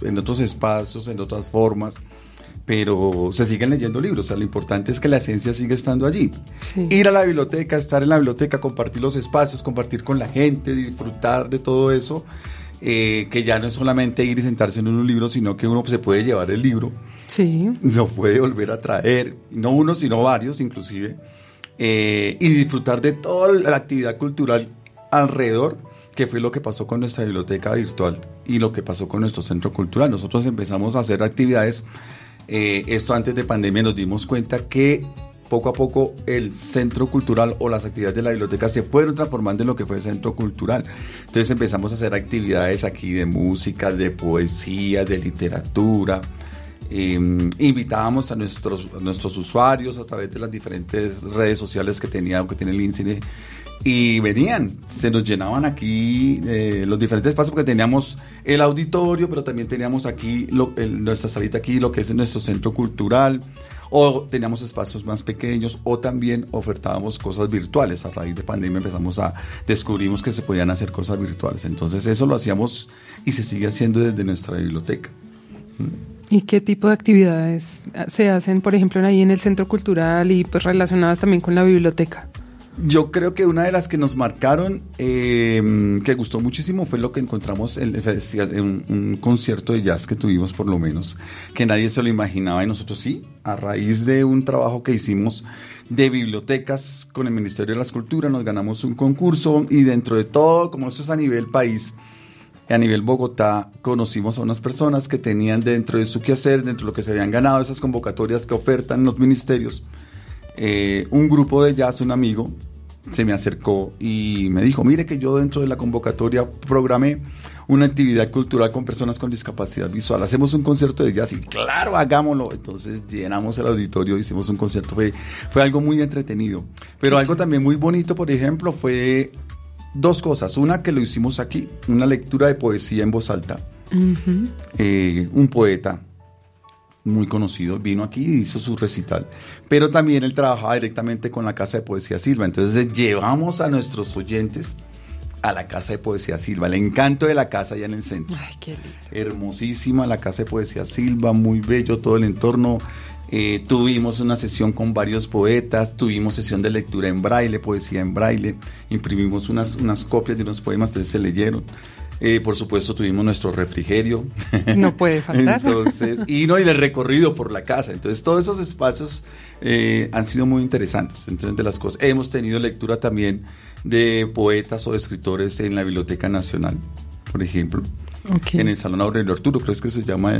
otros espacios, en otras formas, pero se siguen leyendo libros. O sea, lo importante es que la esencia sigue estando allí. Sí. Ir a la biblioteca, estar en la biblioteca, compartir los espacios, compartir con la gente, disfrutar de todo eso, que ya no es solamente ir y sentarse en un libro, sino que uno se puede llevar el libro, Sí. lo puede volver a traer, no uno, sino varios inclusive, y disfrutar de toda la actividad cultural alrededor, que fue lo que pasó con nuestra biblioteca virtual y lo que pasó con nuestro centro cultural. Nosotros empezamos a hacer actividades, esto antes de pandemia, nos dimos cuenta que poco a poco el centro cultural o las actividades de la biblioteca se fueron transformando en lo que fue el centro cultural. Entonces empezamos a hacer actividades aquí de música, de poesía, de literatura. Invitábamos a nuestros usuarios a través de las diferentes redes sociales que tiene el INCINE, y venían, se nos llenaban aquí los diferentes espacios, porque teníamos el auditorio, pero también teníamos aquí nuestra salita aquí, lo que es nuestro centro cultural, o teníamos espacios más pequeños, o también ofertábamos cosas virtuales. A raíz de pandemia descubrimos que se podían hacer cosas virtuales, entonces eso lo hacíamos y se sigue haciendo desde nuestra biblioteca. ¿Y qué tipo de actividades se hacen, por ejemplo, ahí en el centro cultural y pues relacionadas también con la biblioteca? Yo creo que una de las que nos marcaron, que gustó muchísimo, fue lo que encontramos en el festival, en un concierto de jazz que tuvimos, por lo menos, que nadie se lo imaginaba, y nosotros sí, a raíz de un trabajo que hicimos de bibliotecas con el Ministerio de las Culturas, nos ganamos un concurso, y dentro de todo, como esto es a nivel país, a nivel Bogotá, conocimos a unas personas que tenían dentro de su quehacer, dentro de lo que se habían ganado, esas convocatorias que ofertan los ministerios, un grupo de jazz, un amigo, se me acercó y me dijo: mire que yo dentro de la convocatoria programé una actividad cultural con personas con discapacidad visual, hacemos un concierto de jazz. Y claro, hagámoslo. Entonces llenamos el auditorio, hicimos un concierto, fue algo muy entretenido, pero algo también muy bonito, por ejemplo, fue dos cosas. Una, que lo hicimos aquí, una lectura de poesía en voz alta. Uh-huh. Un poeta muy conocido vino aquí y hizo su recital, pero también él trabajaba directamente con la Casa de Poesía Silva. Entonces llevamos a nuestros oyentes a la Casa de Poesía Silva, el encanto de la casa allá en el centro. Ay, qué lindo. Hermosísima la Casa de Poesía Silva, muy bello todo el entorno. Tuvimos una sesión con varios poetas, tuvimos sesión de lectura en braille, poesía en braille, imprimimos unas copias de unos poemas, entonces se leyeron. Por supuesto tuvimos nuestro refrigerio. No puede faltar. Entonces, y el recorrido por la casa. Entonces todos esos espacios han sido muy interesantes. Entonces, de las cosas, hemos tenido lectura también de poetas o de escritores en la Biblioteca Nacional, por ejemplo. Okay. En el Salón Aurelio Arturo, creo que se llama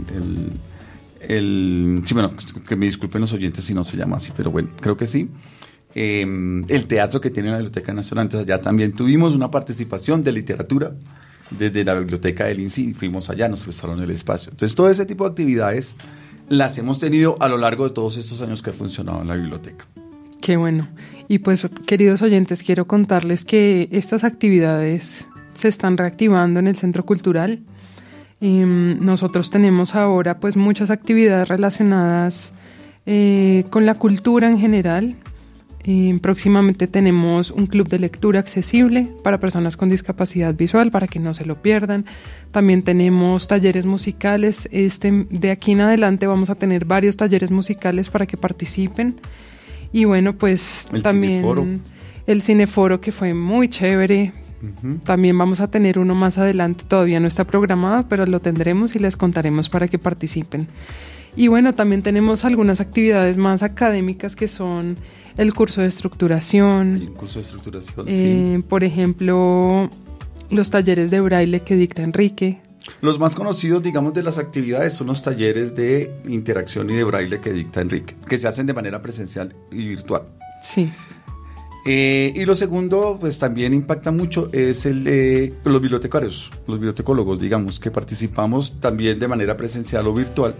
sí, bueno, que me disculpen los oyentes si no se llama así, pero bueno, creo que sí. El teatro que tiene la Biblioteca Nacional. Entonces allá también tuvimos una participación de literatura desde la biblioteca del INSI, fuimos allá, nos prestaron el espacio. Entonces todo ese tipo de actividades las hemos tenido a lo largo de todos estos años que ha funcionado en la biblioteca. Qué bueno. Y pues, queridos oyentes, quiero contarles que estas actividades se están reactivando en el Centro Cultural. Nosotros tenemos ahora pues muchas actividades relacionadas con la cultura en general. Próximamente tenemos un club de lectura accesible para personas con discapacidad visual, para que no se lo pierdan. También tenemos talleres musicales. De aquí en adelante vamos a tener varios talleres musicales para que participen. Y bueno, pues también el Cineforo, que fue muy chévere. Uh-huh. También vamos a tener uno más adelante, todavía no está programado, pero lo tendremos y les contaremos para que participen. Y bueno, también tenemos algunas actividades más académicas, que son el curso de estructuración. Hay un curso de estructuración, sí. Por ejemplo, los talleres de braille que dicta Enrique. Los más conocidos, digamos, de las actividades son los talleres de interacción y de braille que dicta Enrique, que se hacen de manera presencial y virtual. Sí. Y lo segundo, pues también impacta mucho, es el de los bibliotecarios, los bibliotecólogos, digamos, que participamos también de manera presencial o virtual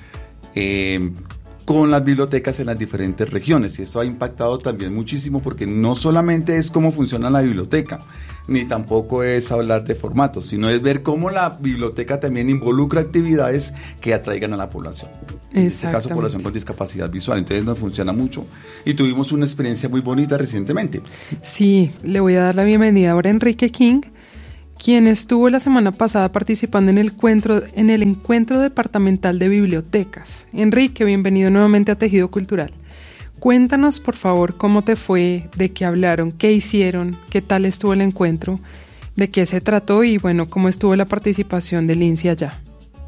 con las bibliotecas en las diferentes regiones, y eso ha impactado también muchísimo, porque no solamente es cómo funciona la biblioteca, ni tampoco es hablar de formatos, sino es ver cómo la biblioteca también involucra actividades que atraigan a la población. En este caso, población con discapacidad visual. Entonces nos funciona mucho y tuvimos una experiencia muy bonita recientemente. Sí, le voy a dar la bienvenida ahora a Enrique King, quien estuvo la semana pasada participando en el encuentro departamental de bibliotecas. Enrique, bienvenido nuevamente a Tejido Cultural. Cuéntanos, por favor, cómo te fue, de qué hablaron, qué hicieron, qué tal estuvo el encuentro, de qué se trató y, bueno, cómo estuvo la participación del INSI allá.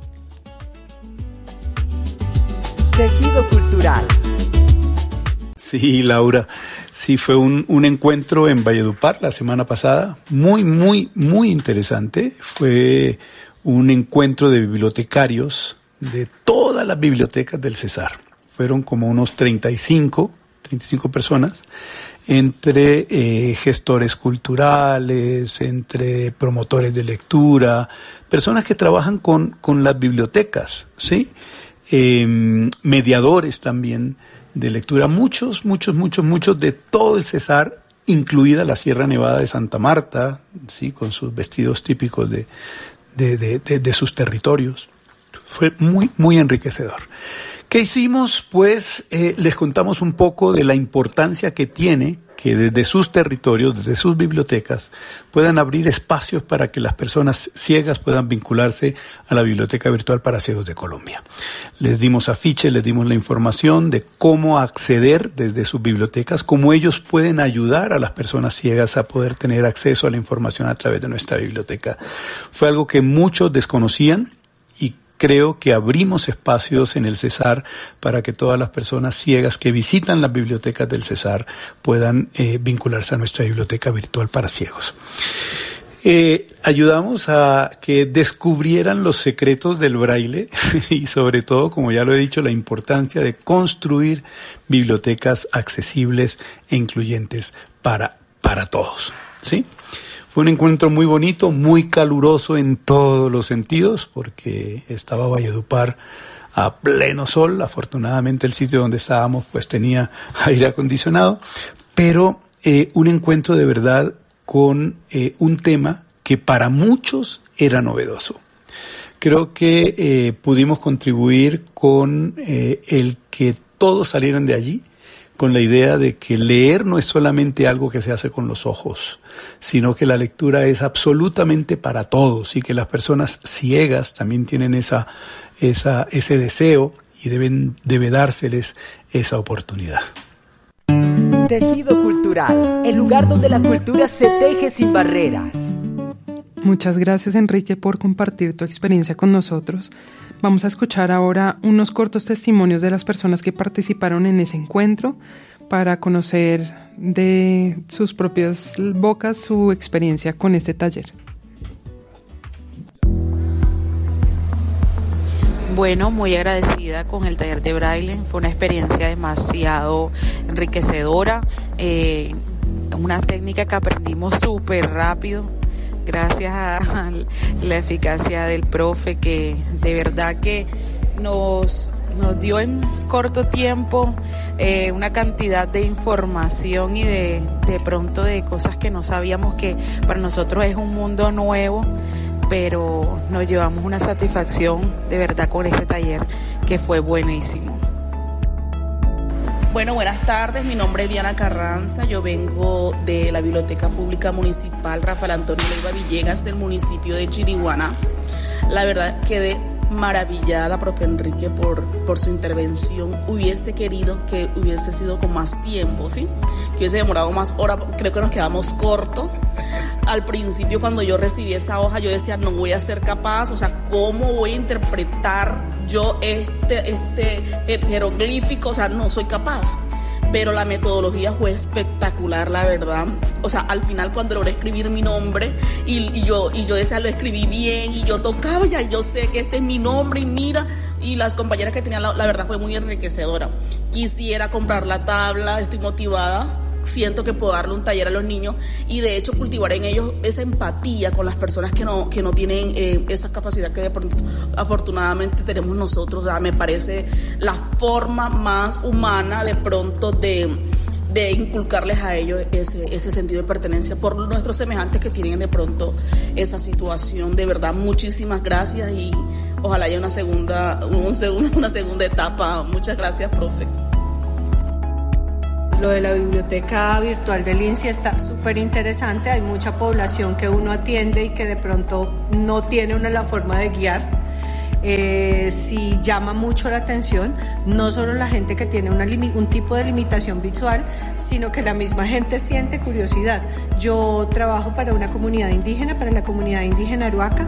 Tejido Cultural. Sí, Laura, sí fue un encuentro en Valledupar la semana pasada, muy interesante. Fue un encuentro de bibliotecarios de todas las bibliotecas del Cesar. Fueron como unos 35 personas, entre gestores culturales, entre promotores de lectura, personas que trabajan con las bibliotecas, ¿sí? Mediadores también de lectura, muchos de todo el Cesar, incluida la Sierra Nevada de Santa Marta, sí, con sus vestidos típicos de sus territorios. Fue muy enriquecedor. ¿Qué hicimos? Pues les contamos un poco de la importancia que tiene que desde sus territorios, desde sus bibliotecas, puedan abrir espacios para que las personas ciegas puedan vincularse a la Biblioteca Virtual para Ciegos de Colombia. Les dimos afiches, les dimos la información de cómo acceder desde sus bibliotecas, cómo ellos pueden ayudar a las personas ciegas a poder tener acceso a la información a través de nuestra biblioteca. Fue algo que muchos desconocían. Creo que abrimos espacios en el Cesar para que todas las personas ciegas que visitan las bibliotecas del Cesar puedan vincularse a nuestra biblioteca virtual para ciegos. Ayudamos a que descubrieran los secretos del braille y sobre todo, como ya lo he dicho, la importancia de construir bibliotecas accesibles e incluyentes para todos, ¿sí? Fue un encuentro muy bonito, muy caluroso en todos los sentidos, porque estaba Valledupar a pleno sol. Afortunadamente el sitio donde estábamos pues tenía aire acondicionado, pero un encuentro de verdad con un tema que para muchos era novedoso. Creo que pudimos contribuir con el que todos salieran de allí con la idea de que leer no es solamente algo que se hace con los ojos, sino que la lectura es absolutamente para todos y que las personas ciegas también tienen ese deseo y debe dárseles esa oportunidad. Tejido Cultural, el lugar donde la cultura se teje sin barreras. Muchas gracias, Enrique, por compartir tu experiencia con nosotros. Vamos a escuchar ahora unos cortos testimonios de las personas que participaron en ese encuentro para conocer de sus propias bocas su experiencia con este taller. Bueno, muy agradecida con el taller de Braille. Fue una experiencia demasiado enriquecedora. Una técnica que aprendimos súper rápido. Gracias a la eficacia del profe, que de verdad que nos dio en corto tiempo una cantidad de información y de pronto de cosas que no sabíamos, que para nosotros es un mundo nuevo, pero nos llevamos una satisfacción de verdad con este taller que fue buenísimo. Bueno, buenas tardes, mi nombre es Diana Carranza, yo vengo de la Biblioteca Pública Municipal Rafael Antonio Leiva Villegas del municipio de Chiriguaná. La verdad quedé maravillada, profe Enrique, por su intervención. Hubiese querido que hubiese sido con más tiempo, ¿sí? Que hubiese demorado más horas, creo que nos quedamos cortos. Al principio, cuando yo recibí esa hoja, yo decía, no voy a ser capaz, o sea, ¿cómo voy a interpretar yo este jeroglífico? O sea, no soy capaz. Pero la metodología fue espectacular, la verdad. O sea, al final cuando logré escribir mi nombre y yo decía, lo escribí bien, y yo tocaba, ya yo sé que este es mi nombre, y mira, y las compañeras que tenía, la verdad fue muy enriquecedora. Quisiera comprar la tabla, estoy motivada. Siento que puedo darle un taller a los niños y de hecho cultivar en ellos esa empatía con las personas que no tienen esa capacidad que de pronto afortunadamente tenemos nosotros. O sea, me parece la forma más humana de pronto de inculcarles a ellos ese sentido de pertenencia por nuestros semejantes que tienen de pronto esa situación. De verdad, muchísimas gracias y ojalá haya una segunda etapa. Muchas gracias, profe. Lo de la biblioteca virtual del INSI está súper interesante. Hay mucha población que uno atiende y que de pronto no tiene la forma de guiar. Sí llama mucho la atención, no solo la gente que tiene un tipo de limitación visual, sino que la misma gente siente curiosidad. Yo trabajo para una comunidad indígena, para la comunidad indígena Aruaca.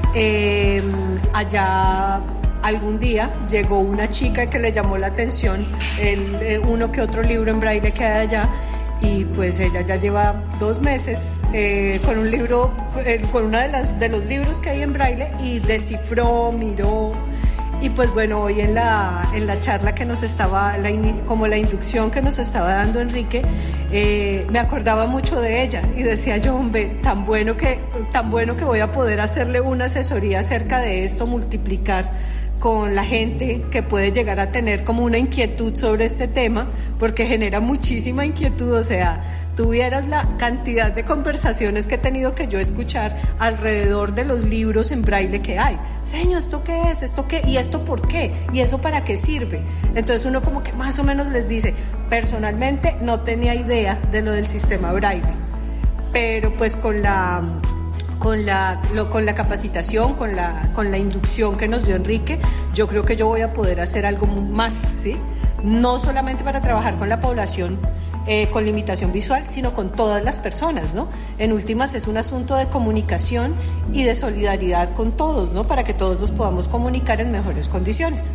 Allá algún día llegó una chica que le llamó la atención uno que otro libro en braille que hay allá, y pues ella ya lleva 2 meses con un libro, con uno de los libros que hay en braille, y descifró, miró. Y pues bueno, hoy en la charla que nos estaba, como la inducción que nos estaba dando Enrique, me acordaba mucho de ella y decía yo, hombre, tan bueno que voy a poder hacerle una asesoría acerca de esto, multiplicar con la gente que puede llegar a tener como una inquietud sobre este tema, porque genera muchísima inquietud. O sea, tuvieras la cantidad de conversaciones que he tenido que yo escuchar alrededor de los libros en braille que hay. Señor, ¿esto qué es? ¿Esto qué? ¿Y esto por qué? ¿Y eso para qué sirve? Entonces uno como que más o menos les dice, personalmente no tenía idea de lo del sistema braille, pero pues con la capacitación, con la inducción que nos dio Enrique, yo creo que yo voy a poder hacer algo más, ¿sí? No solamente para trabajar con la población con limitación visual, sino con todas las personas, ¿no? En últimas es un asunto de comunicación y de solidaridad con todos, ¿no? Para que todos nos podamos comunicar en mejores condiciones.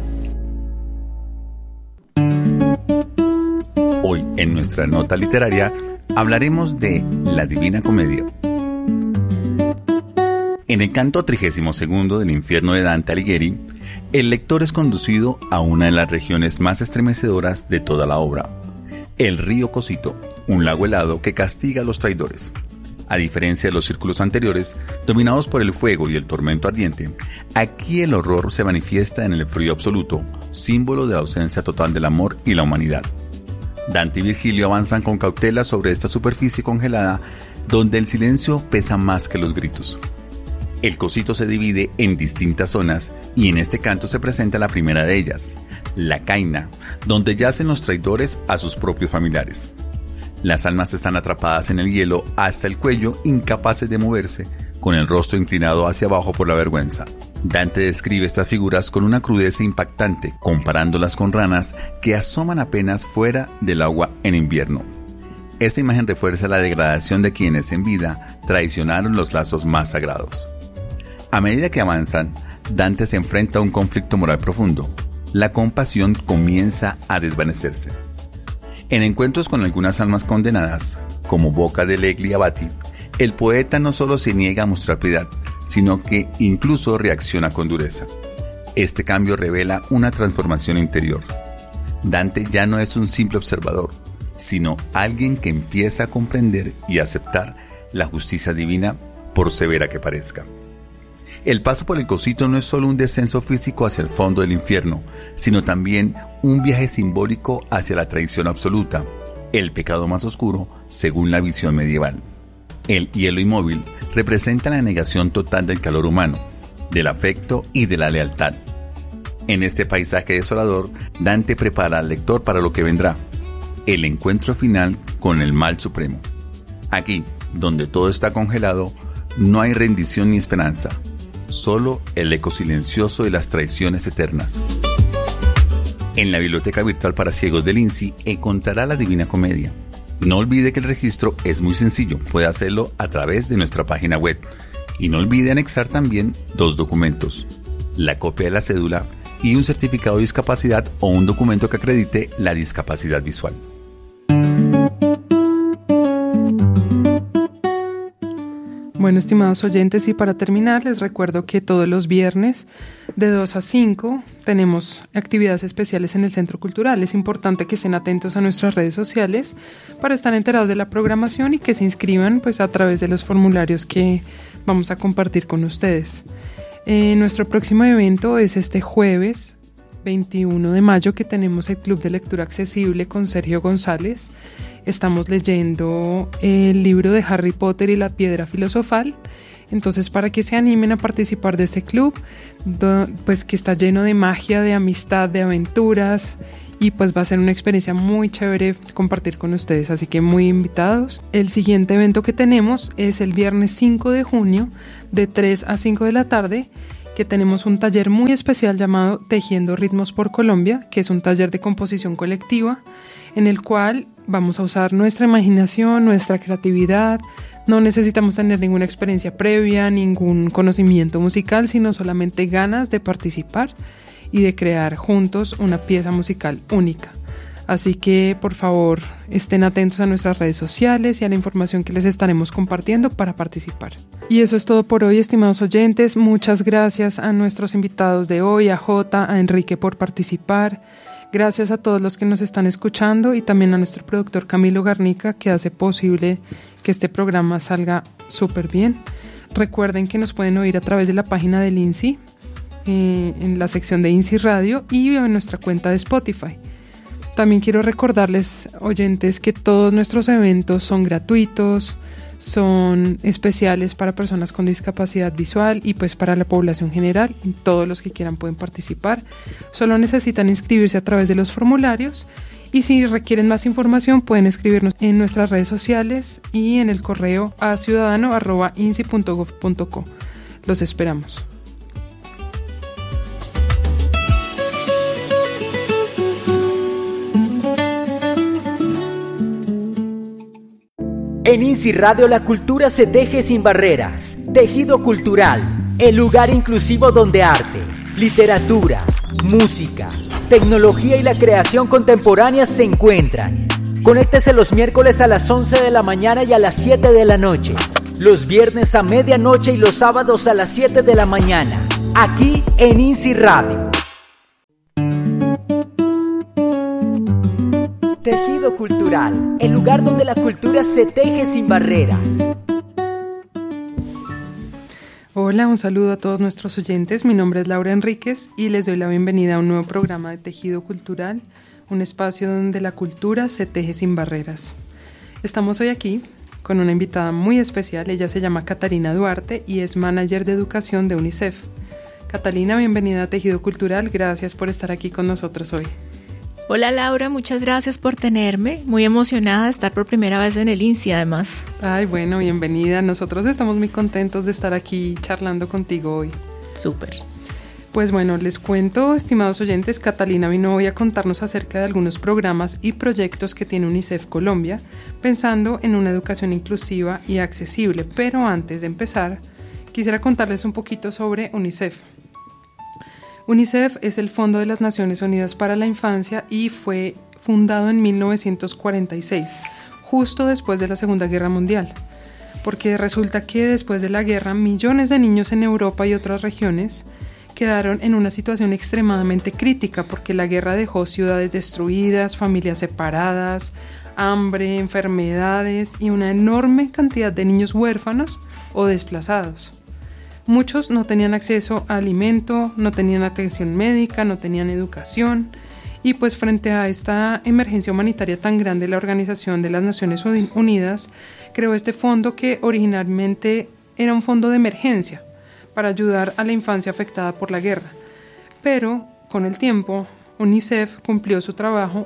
Hoy, en nuestra nota literaria, hablaremos de La Divina Comedia. En el canto 32 del Infierno de Dante Alighieri, el lector es conducido a una de las regiones más estremecedoras de toda la obra, el río Cosito, un lago helado que castiga a los traidores. A diferencia de los círculos anteriores, dominados por el fuego y el tormento ardiente, aquí el horror se manifiesta en el frío absoluto, símbolo de la ausencia total del amor y la humanidad. Dante y Virgilio avanzan con cautela sobre esta superficie congelada, donde el silencio pesa más que los gritos. El Cosito se divide en distintas zonas y en este canto se presenta la primera de ellas, la Caina, donde yacen los traidores a sus propios familiares. Las almas están atrapadas en el hielo hasta el cuello, incapaces de moverse, con el rostro inclinado hacia abajo por la vergüenza. Dante describe estas figuras con una crudeza impactante, comparándolas con ranas que asoman apenas fuera del agua en invierno. Esta imagen refuerza la degradación de quienes en vida traicionaron los lazos más sagrados. A medida que avanzan, Dante se enfrenta a un conflicto moral profundo. La compasión comienza a desvanecerse. En encuentros con algunas almas condenadas, como Boca de Legli Abati, el poeta no solo se niega a mostrar piedad, sino que incluso reacciona con dureza. Este cambio revela una transformación interior. Dante ya no es un simple observador, sino alguien que empieza a comprender y aceptar la justicia divina, por severa que parezca. El paso por el Cosito no es solo un descenso físico hacia el fondo del infierno, sino también un viaje simbólico hacia la traición absoluta, el pecado más oscuro según la visión medieval. El hielo inmóvil representa la negación total del calor humano, del afecto y de la lealtad. En este paisaje desolador, Dante prepara al lector para lo que vendrá, el encuentro final con el mal supremo. Aquí, donde todo está congelado, no hay rendición ni esperanza, solo el eco silencioso de las traiciones eternas. En la biblioteca virtual para ciegos del INSI encontrará La Divina Comedia. No olvide que el registro es muy sencillo, puede hacerlo a través de nuestra página web. Y no olvide anexar también 2 documentos, la copia de la cédula y un certificado de discapacidad o un documento que acredite la discapacidad visual. Bueno, estimados oyentes, y para terminar les recuerdo que todos los viernes de 2 a 5 tenemos actividades especiales en el Centro Cultural. Es importante que estén atentos a nuestras redes sociales para estar enterados de la programación y que se inscriban pues a través de los formularios que vamos a compartir con ustedes. Nuestro próximo evento es este jueves 21 de mayo, que tenemos el Club de Lectura Accesible con Sergio González. Estamos leyendo el libro de Harry Potter y la Piedra Filosofal. Entonces, para que se animen a participar de este club, pues que está lleno de magia, de amistad, de aventuras, y pues va a ser una experiencia muy chévere compartir con ustedes, así que muy invitados. El siguiente evento que tenemos es el viernes 5 de junio de 3 a 5 de la tarde, que tenemos un taller muy especial llamado Tejiendo Ritmos por Colombia, que es un taller de composición colectiva en el cual vamos a usar nuestra imaginación, nuestra creatividad. No necesitamos tener ninguna experiencia previa, ningún conocimiento musical, sino solamente ganas de participar y de crear juntos una pieza musical única. Así que por favor estén atentos a nuestras redes sociales y a la información que les estaremos compartiendo para participar. Y eso es todo por hoy, estimados oyentes. Muchas gracias a nuestros invitados de hoy, a Jota, a Enrique por participar. Gracias a todos los que nos están escuchando y también a nuestro productor Camilo Garnica, que hace posible que este programa salga súper bien. Recuerden que nos pueden oír a través de la página del INSI, en la sección de INSI Radio y en nuestra cuenta de Spotify. También quiero recordarles, oyentes, que todos nuestros eventos son gratuitos, son especiales para personas con discapacidad visual y pues para la población general. Todos los que quieran pueden participar. Solo necesitan inscribirse a través de los formularios y si requieren más información pueden escribirnos en nuestras redes sociales y en el correo a ciudadano@insi.gov.co. Los esperamos. En INSI Radio la cultura se teje sin barreras. Tejido Cultural, el lugar inclusivo donde arte, literatura, música, tecnología y la creación contemporánea se encuentran. Conéctese los miércoles a las 11 de la mañana y a las 7 de la noche. Los viernes a medianoche y los sábados a las 7 de la mañana. Aquí en INSI Radio. Tejido Cultural, el lugar donde la cultura se teje sin barreras. Hola, un saludo a todos nuestros oyentes. Mi nombre es Laura Enríquez y les doy la bienvenida a un nuevo programa de Tejido Cultural, un espacio donde la cultura se teje sin barreras. Estamos hoy aquí con una invitada muy especial. Ella se llama Catalina Duarte y es manager de educación de UNICEF. Catalina, bienvenida a Tejido Cultural. Gracias por estar aquí con nosotros hoy. Hola Laura, muchas gracias por tenerme, muy emocionada de estar por primera vez en el INSI además. Ay, bueno, bienvenida, nosotros estamos muy contentos de estar aquí charlando contigo hoy. Súper. Pues bueno, les cuento, estimados oyentes, Catalina vino hoy a contarnos acerca de algunos programas y proyectos que tiene UNICEF Colombia, pensando en una educación inclusiva y accesible, pero antes de empezar, quisiera contarles un poquito sobre UNICEF. UNICEF es el Fondo de las Naciones Unidas para la Infancia y fue fundado en 1946, justo después de la Segunda Guerra Mundial, porque resulta que después de la guerra millones de niños en Europa y otras regiones quedaron en una situación extremadamente crítica porque la guerra dejó ciudades destruidas, familias separadas, hambre, enfermedades y una enorme cantidad de niños huérfanos o desplazados. Muchos no tenían acceso a alimento, no tenían atención médica, no tenían educación y pues frente a esta emergencia humanitaria tan grande, la Organización de las Naciones Unidas creó este fondo que originalmente era un fondo de emergencia para ayudar a la infancia afectada por la guerra. Pero con el tiempo UNICEF amplió su trabajo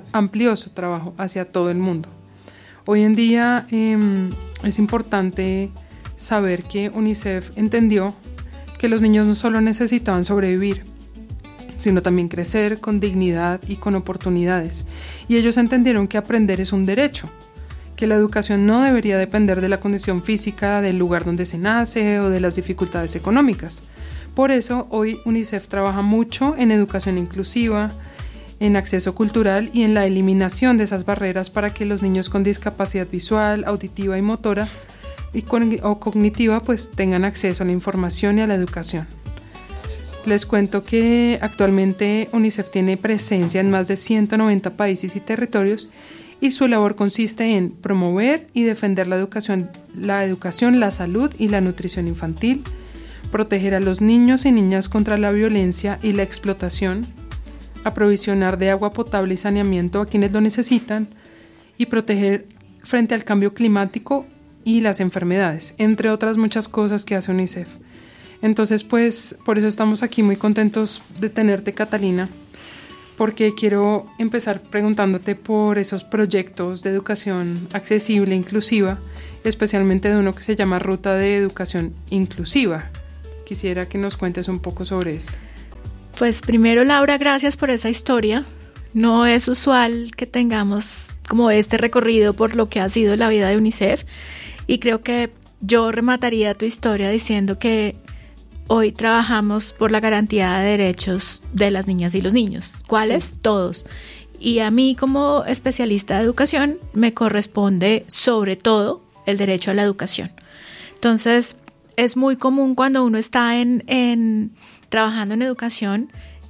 hacia todo el mundo. Hoy en día es importante saber que UNICEF entendió que los niños no solo necesitaban sobrevivir, sino también crecer con dignidad y con oportunidades. Y ellos entendieron que aprender es un derecho, que la educación no debería depender de la condición física, del lugar donde se nace o de las dificultades económicas. Por eso hoy UNICEF trabaja mucho en educación inclusiva, en acceso cultural y en la eliminación de esas barreras para que los niños con discapacidad visual, auditiva y motora o cognitiva pues tengan acceso a la información y a la educación. Les cuento que actualmente UNICEF tiene presencia en más de 190 países y territorios y su labor consiste en promover y defender la educación, la salud y la nutrición infantil, proteger a los niños y niñas contra la violencia y la explotación, aprovisionar de agua potable y saneamiento a quienes lo necesitan y proteger frente al cambio climático y las enfermedades, entre otras muchas cosas que hace UNICEF. Entonces, pues, por eso estamos aquí muy contentos de tenerte, Catalina, porque quiero empezar preguntándote por esos proyectos de educación accesible e inclusiva, especialmente de uno que se llama Ruta de Educación Inclusiva. Quisiera que nos cuentes un poco sobre esto. Pues primero, Laura, gracias por esa historia. No es usual que tengamos como este recorrido por lo que ha sido la vida de UNICEF, y creo que yo remataría tu historia diciendo que hoy trabajamos por la garantía de derechos de las niñas y los niños. ¿Cuáles? Sí. Todos. Y a mí, como especialista de educación, me corresponde sobre todo el derecho a la educación. Entonces, es muy común cuando uno está trabajando en educación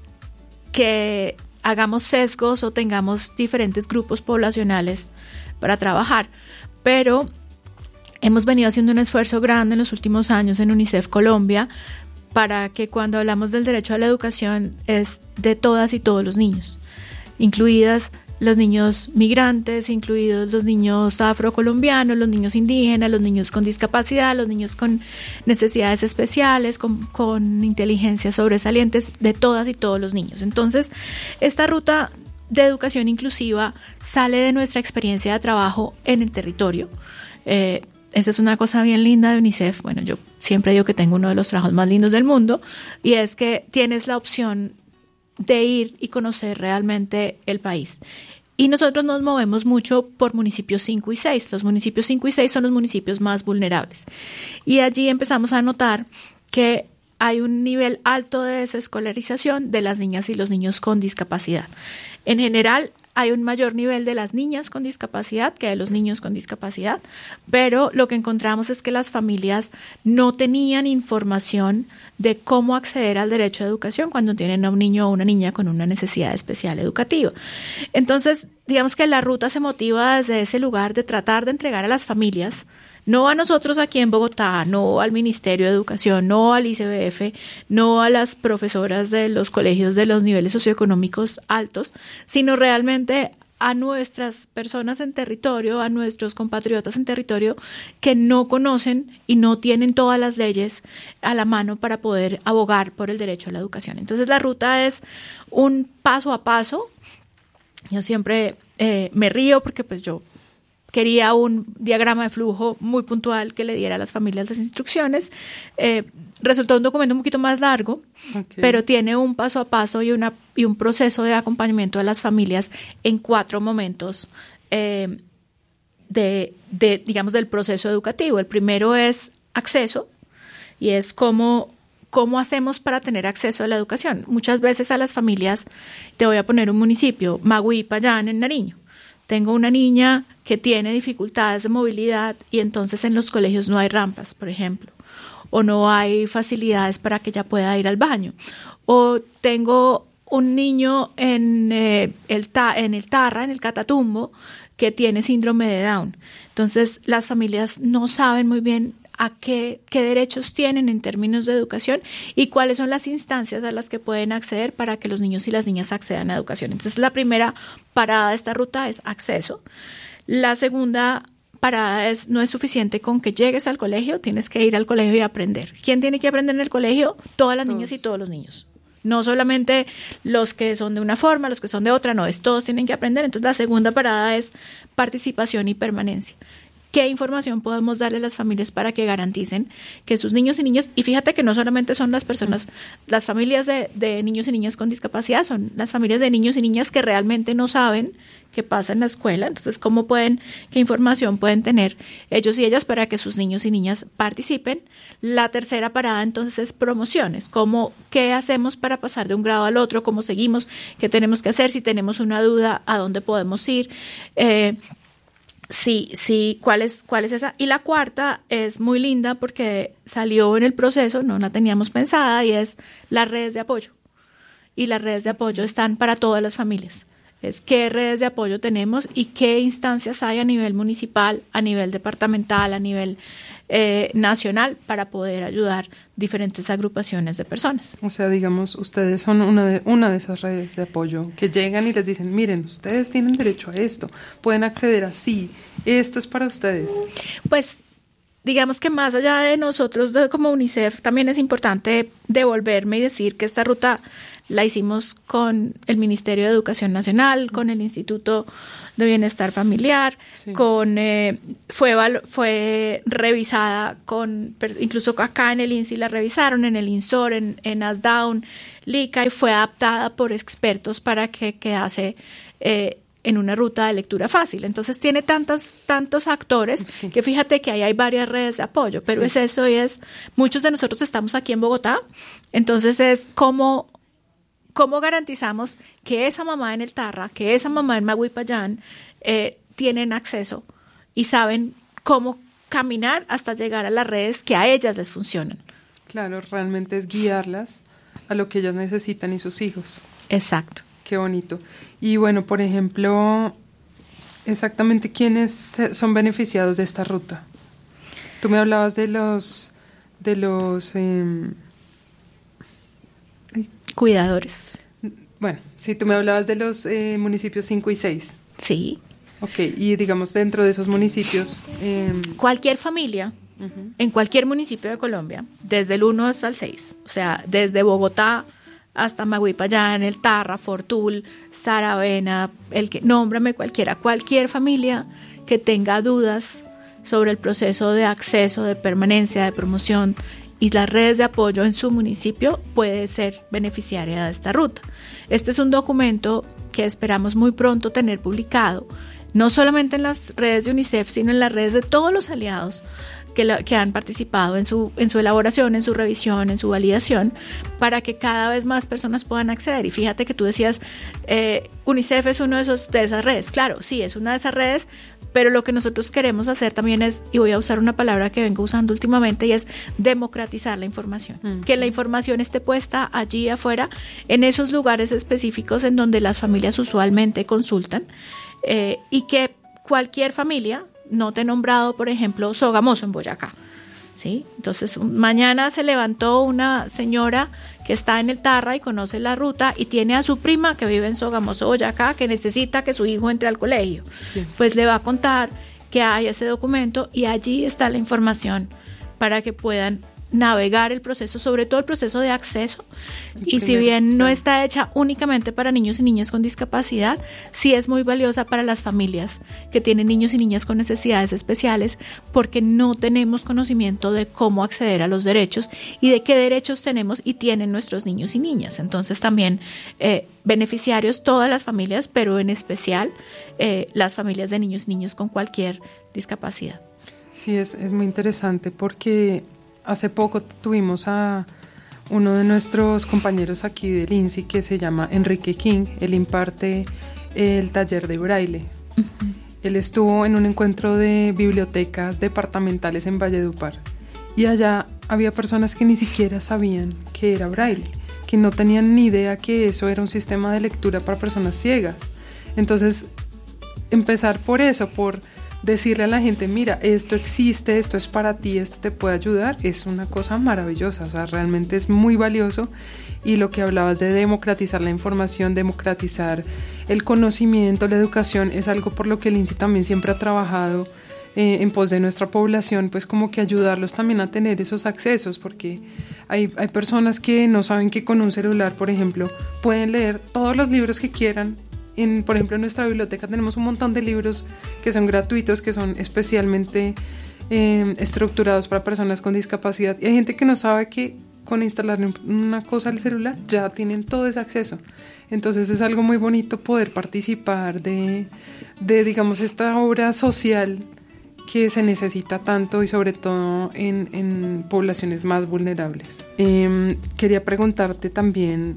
que hagamos sesgos o tengamos diferentes grupos poblacionales para trabajar, pero hemos venido haciendo un esfuerzo grande en los últimos años en UNICEF Colombia para que cuando hablamos del derecho a la educación es de todas y todos los niños, incluidas los niños migrantes, incluidos los niños afrocolombianos, los niños indígenas, los niños con discapacidad, los niños con necesidades especiales, con inteligencias sobresalientes, de todas y todos los niños. Entonces, esta ruta de educación inclusiva sale de nuestra experiencia de trabajo en el territorio. Esa es una cosa bien linda de UNICEF. Bueno, yo siempre digo que tengo uno de los trabajos más lindos del mundo, y es que tienes la opción de ir y conocer realmente el país. Y nosotros nos movemos mucho por municipios 5 y 6. Los municipios 5 y 6 son los municipios más vulnerables. Y allí empezamos a notar que hay un nivel alto de desescolarización de las niñas y los niños con discapacidad. En general, hay un mayor nivel de las niñas con discapacidad que de los niños con discapacidad, pero lo que encontramos es que las familias no tenían información de cómo acceder al derecho a educación cuando tienen a un niño o una niña con una necesidad especial educativa. Entonces, digamos que la ruta se motiva desde ese lugar de tratar de entregar a las familias, no a nosotros aquí en Bogotá, no al Ministerio de Educación, no al ICBF, no a las profesoras de los colegios de los niveles socioeconómicos altos, sino realmente a nuestras personas en territorio, a nuestros compatriotas en territorio que no conocen y no tienen todas las leyes a la mano para poder abogar por el derecho a la educación. Entonces, la ruta es un paso a paso. Yo siempre me río porque pues yo quería un diagrama de flujo muy puntual que le diera a las familias las instrucciones. Resultó un documento un poquito más largo, pero tiene un paso a paso y un proceso de acompañamiento a las familias en 4 momentos digamos, del proceso educativo. El primero es acceso, y es cómo hacemos para tener acceso a la educación. Muchas veces a las familias, te voy a poner un municipio, Magui, Payán, en Nariño. Tengo una niña que tiene dificultades de movilidad y entonces en los colegios no hay rampas, por ejemplo, o no hay facilidades para que ella pueda ir al baño. O tengo un niño en el Tarra, en el Catatumbo, que tiene síndrome de Down. Entonces las familias no saben muy bien a qué derechos tienen en términos de educación y cuáles son las instancias a las que pueden acceder para que los niños y las niñas accedan a educación. Entonces, la primera parada de esta ruta es acceso. La segunda parada no es suficiente con que llegues al colegio, tienes que ir al colegio y aprender. ¿Quién tiene que aprender en el colegio? Todas las niñas y todos los niños. No solamente los que son de una forma, los que son de otra, no, todos tienen que aprender. Entonces, la segunda parada es participación y permanencia. ¿Qué información podemos darle a las familias para que garanticen que sus niños y niñas, y fíjate que no solamente son las familias de niños y niñas con discapacidad, son las familias de niños y niñas que realmente no saben qué pasa en la escuela? Entonces, qué información pueden tener ellos y ellas para que sus niños y niñas participen? La tercera parada entonces es promociones, qué hacemos para pasar de un grado al otro, cómo seguimos, qué tenemos que hacer, si tenemos una duda, a dónde podemos ir, Sí, ¿cuál es esa? Y la cuarta es muy linda porque salió en el proceso, no la teníamos pensada, y es las redes de apoyo. Y las redes de apoyo están para todas las familias. Es qué redes de apoyo tenemos y qué instancias hay a nivel municipal, a nivel departamental, a nivel nacional para poder ayudar diferentes agrupaciones de personas. O sea, digamos, ustedes son una de esas redes de apoyo que llegan y les dicen, miren, ustedes tienen derecho a esto, pueden acceder así, esto es para ustedes. Pues digamos que más allá de nosotros como UNICEF, también es importante devolverme y decir que esta ruta la hicimos con el Ministerio de Educación Nacional, con el Instituto de Bienestar Familiar, sí. Fue revisada incluso acá en el INSI la revisaron, en el INSOR, en ASDAUN, LICA, y fue adaptada por expertos para que quedase en una ruta de lectura fácil. Entonces tiene tantos actores, sí, que fíjate que ahí hay varias redes de apoyo, pero sí, muchos de nosotros estamos aquí en Bogotá, entonces es ¿Cómo garantizamos que esa mamá en el Tarra, que esa mamá en Maguipayán tienen acceso y saben cómo caminar hasta llegar a las redes que a ellas les funcionan? Claro, realmente es guiarlas a lo que ellas necesitan y sus hijos. Exacto. Qué bonito. Y bueno, por ejemplo, exactamente quiénes son beneficiados de esta ruta. Tú me hablabas de los cuidadores. Bueno, sí, tú me hablabas de los municipios 5 y 6. Sí. Ok, y digamos dentro de esos municipios... cualquier familia, uh-huh, en cualquier municipio de Colombia, desde el 1 hasta el 6, o sea, desde Bogotá hasta Maguipayán, el Tarra, Fortul, Saravena, nómbrame cualquier familia que tenga dudas sobre el proceso de acceso, de permanencia, de promoción y las redes de apoyo en su municipio puede ser beneficiaria de esta ruta. Este es un documento que esperamos muy pronto tener publicado, no solamente en las redes de UNICEF, sino en las redes de todos los aliados que han participado en su elaboración, en su revisión, en su validación, para que cada vez más personas puedan acceder. Y fíjate que tú decías, UNICEF es uno de esas redes. Claro, sí, es una de esas redes, pero lo que nosotros queremos hacer también es, y voy a usar una palabra que vengo usando últimamente, y es democratizar la información. Uh-huh. Que la información esté puesta allí afuera, en esos lugares específicos en donde las familias usualmente consultan, y que cualquier familia, no te he nombrado, por ejemplo, Sogamoso en Boyacá, ¿sí? Entonces, mañana se levantó una señora que está en el Tarra y conoce la ruta y tiene a su prima que vive en Sogamoso, Boyacá, que necesita que su hijo entre al colegio. Sí. Pues le va a contar que hay ese documento y allí está la información para que puedan navegar el proceso, sobre todo el proceso de acceso, y si bien no está hecha únicamente para niños y niñas con discapacidad, sí es muy valiosa para las familias que tienen niños y niñas con necesidades especiales, porque no tenemos conocimiento de cómo acceder a los derechos y de qué derechos tenemos y tienen nuestros niños y niñas. Entonces también beneficiarios todas las familias, pero en especial las familias de niños y niñas con cualquier discapacidad. Sí, es muy interesante porque hace poco tuvimos a uno de nuestros compañeros aquí del INSI que se llama Enrique King. Él imparte el taller de braille. Uh-huh. Él estuvo en un encuentro de bibliotecas departamentales en Valledupar y allá había personas que ni siquiera sabían que era braille, que no tenían ni idea que eso era un sistema de lectura para personas ciegas. Entonces, empezar por eso, por decirle a la gente, mira, esto existe, esto es para ti, esto te puede ayudar, es una cosa maravillosa, o sea, realmente es muy valioso. Y lo que hablabas de democratizar la información, democratizar el conocimiento, la educación, es algo por lo que el INSI también siempre ha trabajado en pos de nuestra población, pues como que ayudarlos también a tener esos accesos, porque hay personas que no saben que con un celular, por ejemplo, pueden leer todos los libros que quieran. Por ejemplo, en nuestra biblioteca tenemos un montón de libros que son gratuitos, que son especialmente estructurados para personas con discapacidad. Y hay gente que no sabe que con instalar una cosa al celular ya tienen todo ese acceso. Entonces es algo muy bonito poder participar de digamos, esta obra social que se necesita tanto y sobre todo en poblaciones más vulnerables. Quería preguntarte también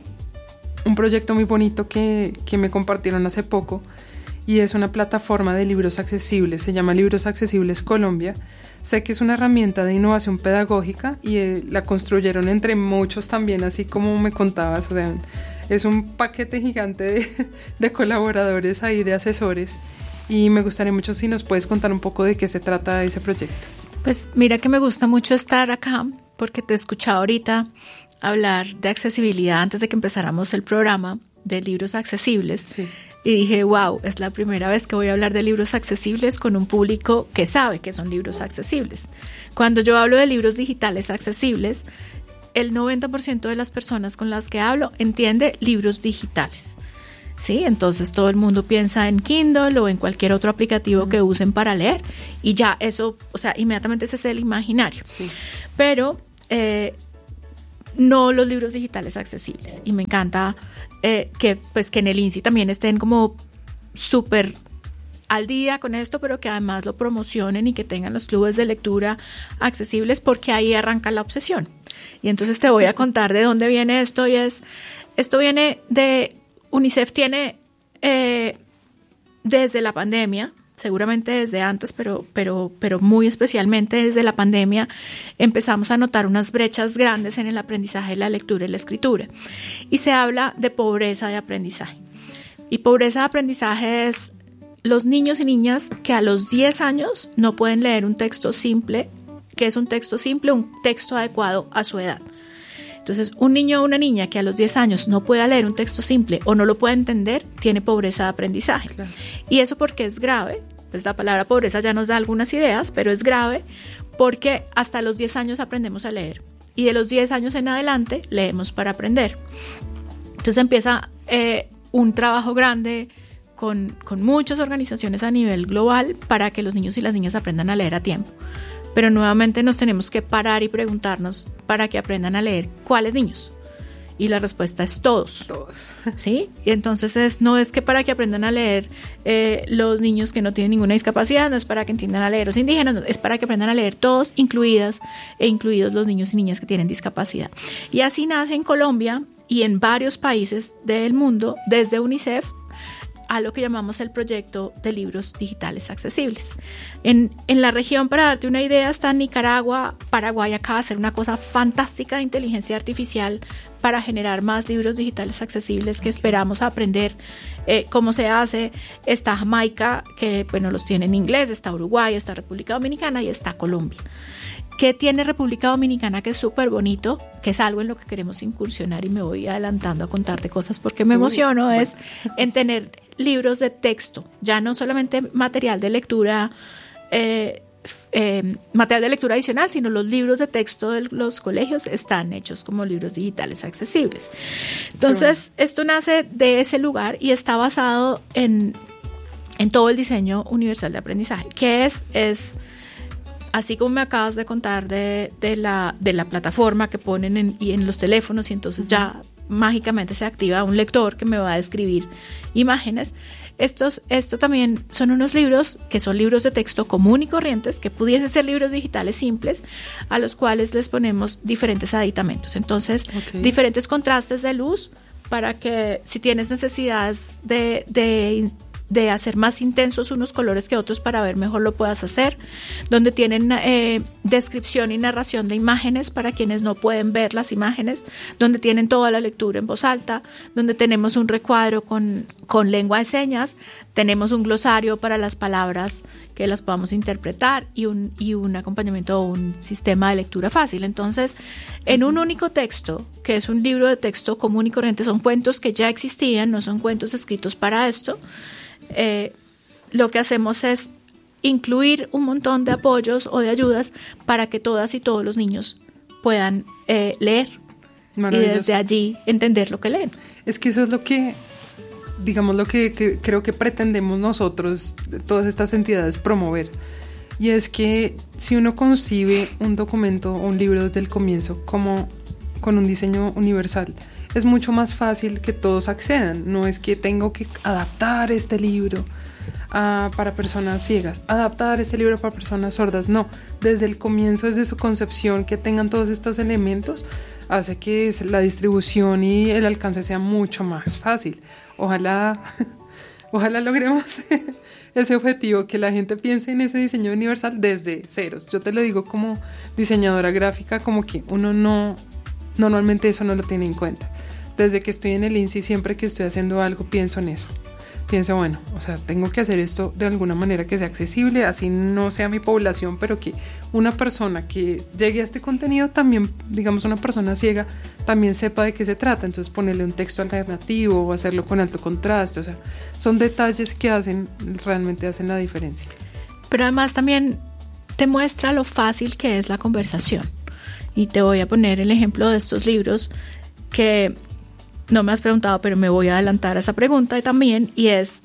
un proyecto muy bonito que me compartieron hace poco, y es una plataforma de libros accesibles, se llama Libros Accesibles Colombia. Sé que es una herramienta de innovación pedagógica y la construyeron entre muchos también, así como me contabas, o sea, es un paquete gigante de colaboradores ahí, de asesores, y me gustaría mucho si nos puedes contar un poco de qué se trata ese proyecto. Pues mira que me gusta mucho estar acá porque te escuchaba ahorita hablar de accesibilidad antes de que empezáramos el programa de libros accesibles. Sí. y dije, wow, es la primera vez que voy a hablar de libros accesibles con un público que sabe que son libros accesibles. Cuando yo hablo de libros digitales accesibles, el 90% de las personas con las que hablo entiende libros digitales. ¿Sí? Entonces todo el mundo piensa en Kindle o en cualquier otro aplicativo que usen para leer y ya eso, o sea, inmediatamente ese es el imaginario. Sí. Pero no los libros digitales accesibles. Y me encanta que en el INSI también estén como súper al día con esto, pero que además lo promocionen y que tengan los clubes de lectura accesibles, porque ahí arranca la obsesión. Y entonces te voy a contar de dónde viene esto, y esto viene de UNICEF. Tiene desde la pandemia, seguramente desde antes, pero muy especialmente desde la pandemia, empezamos a notar unas brechas grandes en el aprendizaje de la lectura y la escritura. Y se habla de pobreza de aprendizaje. Y pobreza de aprendizaje es los niños y niñas que a los 10 años no pueden leer un texto simple. ¿Qué es un texto simple? Un texto adecuado a su edad. Entonces, un niño o una niña que a los 10 años no pueda leer un texto simple o no lo pueda entender, tiene pobreza de aprendizaje. Claro. ¿Y eso por qué es grave? Pues la palabra pobreza ya nos da algunas ideas, pero es grave porque hasta los 10 años aprendemos a leer. Y de los 10 años en adelante, leemos para aprender. Entonces empieza un trabajo grande con muchas organizaciones a nivel global para que los niños y las niñas aprendan a leer a tiempo. Pero nuevamente nos tenemos que parar y preguntarnos, para que aprendan a leer, ¿cuáles niños? Y la respuesta es todos. Todos. ¿Sí? Y entonces no es que para que aprendan a leer los niños que no tienen ninguna discapacidad, no es para que entiendan a leer los indígenas, no, es para que aprendan a leer todos, incluidos los niños y niñas que tienen discapacidad. Y así nace en Colombia y en varios países del mundo, desde UNICEF, a lo que llamamos el proyecto de libros digitales accesibles. En la región, para darte una idea, está Nicaragua. Paraguay acaba de hacer una cosa fantástica de inteligencia artificial para generar más libros digitales accesibles, que esperamos aprender cómo se hace. Está Jamaica, que bueno, los tiene en inglés, está Uruguay, está República Dominicana y está Colombia. ¿Qué tiene República Dominicana que es súper bonito? Que es algo en lo que queremos incursionar, y me voy adelantando a contarte cosas porque me emociono, es en tener libros de texto, ya no solamente material de lectura adicional, sino los libros de texto de los colegios están hechos como libros digitales accesibles. Entonces, esto nace de ese lugar y está basado en todo el diseño universal de aprendizaje, que es así como me acabas de contar de la plataforma que ponen en los teléfonos, y entonces ya mágicamente se activa un lector que me va a describir imágenes. Esto también son unos libros que son libros de texto común y corrientes, que pudiesen ser libros digitales simples, a los cuales les ponemos diferentes aditamentos. Entonces, diferentes contrastes de luz para que si tienes necesidades de hacer más intensos unos colores que otros para ver mejor, lo puedas hacer, donde tienen descripción y narración de imágenes para quienes no pueden ver las imágenes, donde tienen toda la lectura en voz alta, donde tenemos un recuadro con lengua de señas, tenemos un glosario para las palabras que las podamos interpretar y un acompañamiento o un sistema de lectura fácil. Entonces, en un único texto, que es un libro de texto común y corriente, son cuentos que ya existían, no son cuentos escritos para esto. Lo que hacemos es incluir un montón de apoyos o de ayudas para que todas y todos los niños puedan leer y desde allí entender lo que leen. Es que eso es lo que, digamos, lo que creo que pretendemos nosotros, todas estas entidades, promover. Y es que si uno concibe un documento o un libro desde el comienzo como con un diseño universal, es mucho más fácil que todos accedan. No es que tengo que adaptar este libro para personas ciegas, adaptar este libro para personas sordas. No, desde el comienzo, desde su concepción, que tengan todos estos elementos, hace que la distribución y el alcance sea mucho más fácil. Ojalá logremos ese objetivo, que la gente piense en ese diseño universal desde ceros. Yo te lo digo como diseñadora gráfica, como que uno normalmente eso no lo tiene en cuenta. Desde que estoy en el INSI, siempre que estoy haciendo algo, pienso en eso. pienso, bueno, o sea, tengo que hacer esto de alguna manera que sea accesible, así no sea mi población, pero que una persona que llegue a este contenido también, digamos una persona ciega, también sepa de qué se trata. Entonces ponerle un texto alternativo o hacerlo con alto contraste, o sea, son detalles que realmente hacen la diferencia. Pero además también te muestra lo fácil que es la conversación. Y te voy a poner el ejemplo de estos libros que no me has preguntado, pero me voy a adelantar a esa pregunta también, y es,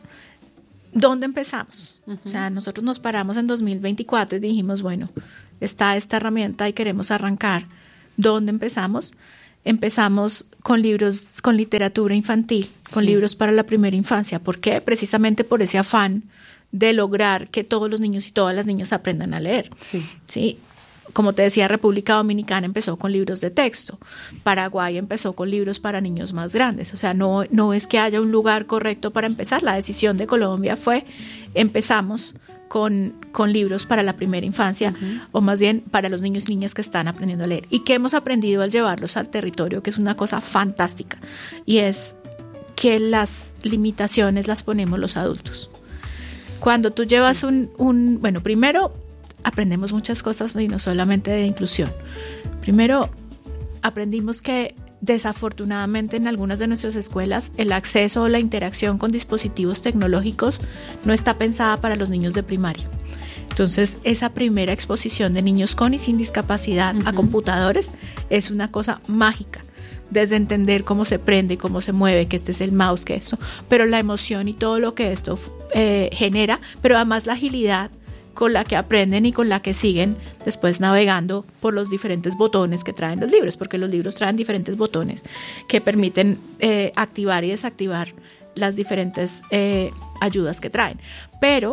¿dónde empezamos? Uh-huh. O sea, nosotros nos paramos en 2024 y dijimos, bueno, está esta herramienta y queremos arrancar. ¿Dónde empezamos? Empezamos con libros, con literatura infantil, con libros para la primera infancia. ¿Por qué? Precisamente por ese afán de lograr que todos los niños y todas las niñas aprendan a leer. Sí. Como te decía, República Dominicana empezó con libros de texto, Paraguay empezó con libros para niños más grandes. O sea, no es que haya un lugar correcto para empezar. La decisión de Colombia fue, empezamos con libros para la primera infancia, uh-huh, o más bien para los niños y niñas que están aprendiendo a leer. ¿Y qué hemos aprendido al llevarlos al territorio? Que es una cosa fantástica, y es que las limitaciones las ponemos los adultos. Cuando tú llevas bueno, primero aprendemos muchas cosas y no solamente de inclusión. Primero, aprendimos que desafortunadamente en algunas de nuestras escuelas el acceso o la interacción con dispositivos tecnológicos no está pensada para los niños de primaria. Entonces, esa primera exposición de niños con y sin discapacidad, uh-huh, a computadores es una cosa mágica. Desde entender cómo se prende, cómo se mueve, que este es el mouse, que esto, pero la emoción y todo lo que esto genera, pero además la agilidad con la que aprenden y con la que siguen después navegando por los diferentes botones que traen los libros, porque los libros traen diferentes botones que permiten activar y desactivar las diferentes ayudas que traen. Pero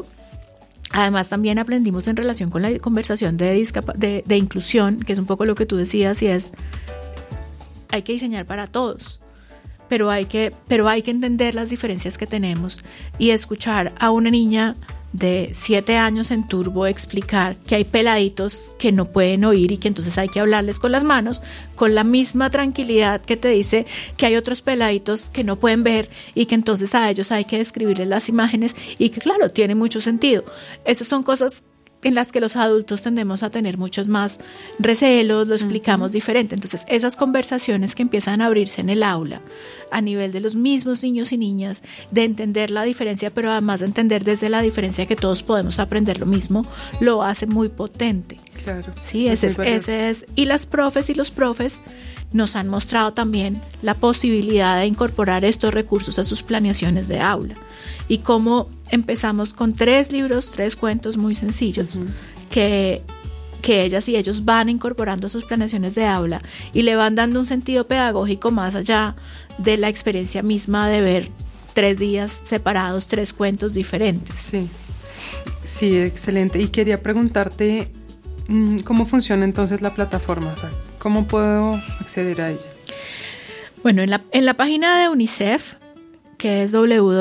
además también aprendimos en relación con la conversación de inclusión, que es un poco lo que tú decías, y es, hay que diseñar para todos, pero hay que entender las diferencias que tenemos y escuchar a una niña de 7 años en turbo explicar que hay peladitos que no pueden oír y que entonces hay que hablarles con las manos, con la misma tranquilidad que te dice que hay otros peladitos que no pueden ver y que entonces a ellos hay que describirles las imágenes, y que claro, tiene mucho sentido. Esas son cosas en las que los adultos tendemos a tener muchos más recelos, lo explicamos, uh-huh, diferente. Entonces, esas conversaciones que empiezan a abrirse en el aula, a nivel de los mismos niños y niñas, de entender la diferencia, pero además de entender desde la diferencia que todos podemos aprender lo mismo, lo hace muy potente. Claro. Sí, ese es. Y las profes y los profes nos han mostrado también la posibilidad de incorporar estos recursos a sus planeaciones de aula. Y cómo empezamos con 3 cuentos muy sencillos, uh-huh, que ellas y ellos van incorporando a sus planeaciones de aula y le van dando un sentido pedagógico más allá de la experiencia misma de ver 3 días separados, 3 cuentos diferentes. Sí, excelente. Y quería preguntarte, ¿cómo funciona entonces la plataforma? O sea, ¿cómo puedo acceder a ella? Bueno, en la página de UNICEF, que es